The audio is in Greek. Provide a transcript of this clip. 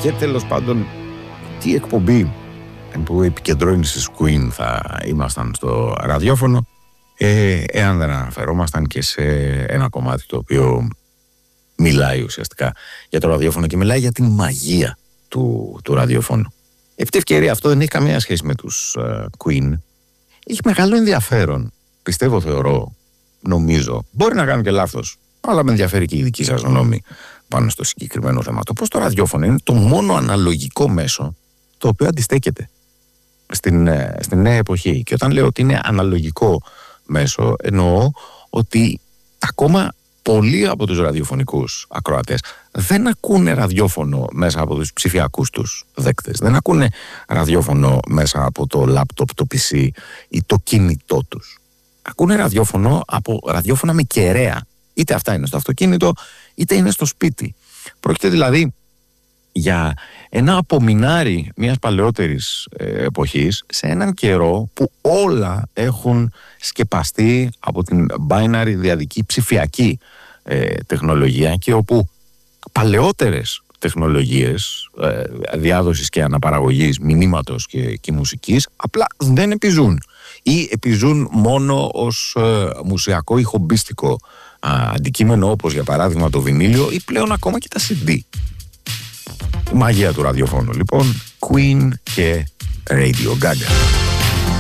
και τέλος πάντων τι εκπομπή που επικεντρώνει στις Queen θα ήμασταν στο ραδιόφωνο, εάν δεν αναφερόμασταν και σε ένα κομμάτι το οποίο μιλάει ουσιαστικά για το ραδιόφωνο και μιλάει για την μαγεία του ραδιόφωνου. Επί τη ευκαιρία, αυτό δεν έχει καμία σχέση με τους Queen. Έχει μεγάλο ενδιαφέρον, πιστεύω, θεωρώ, νομίζω, μπορεί να κάνω και λάθος, αλλά με ενδιαφέρει και η δική σας γνώμη πάνω στο συγκεκριμένο θέμα. Το πώς το ραδιόφωνο είναι το μόνο αναλογικό μέσο το οποίο αντιστέκεται στην νέα εποχή. Και όταν λέω ότι είναι αναλογικό μέσο, εννοώ ότι ακόμα πολλοί από τους ραδιοφωνικούς ακροατές δεν ακούνε ραδιόφωνο μέσα από τους ψηφιακούς τους δέκτες. Δεν ακούνε ραδιόφωνο μέσα από το λάπτοπ, το PC ή το κινητό τους. Ακούνε ραδιόφωνο από ραδιόφωνα με κεραία. Είτε αυτά είναι στο αυτοκίνητο, είτε είναι στο σπίτι. Πρόκειται δηλαδή για ένα απομεινάρι μιας παλαιότερης εποχής, σε έναν καιρό που όλα έχουν σκεπαστεί από την binary διαδική ψηφιακή τεχνολογία, και όπου παλαιότερες τεχνολογίες διάδοσης και αναπαραγωγής μηνύματος και μουσικής απλά δεν επιζούν ή επιζούν μόνο ως μουσιακό ή χομπίστικο αντικείμενο, όπως για παράδειγμα το βινίλιο ή πλέον ακόμα και τα CD. Μαγεία του ραδιοφώνου λοιπόν, Queen και Radio Gaga.